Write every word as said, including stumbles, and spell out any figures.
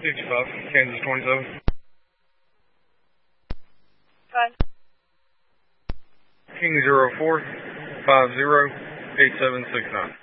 sixty-five, Kansas twenty-seven. Five. King zero four five zero eight seven six nine.